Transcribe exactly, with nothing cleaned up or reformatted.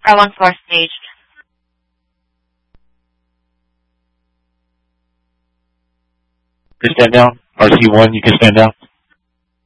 R one four staged. Stand down. R C one, you can stand down.